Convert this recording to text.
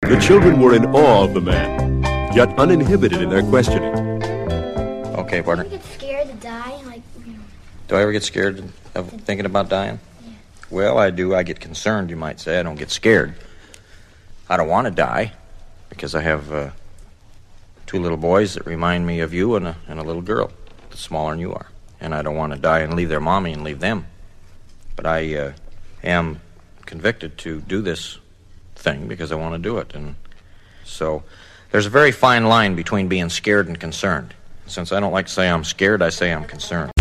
The children were in awe of the man, yet uninhibited in their questioning. Okay, partner. Do you ever get scared to die? Do I ever get scared of thinking about dying? Yeah. Well, I do. I get concerned, you might say. I don't get scared. I don't want to die because I have 2 little boys that remind me of you and a little girl that's smaller than you are. And I don't want to die and leave their mommy and leave them. But I am convicted to do this thing because I want to do it. And so there's a very fine line between being scared and concerned. Since I don't like to say I'm scared, I say I'm concerned.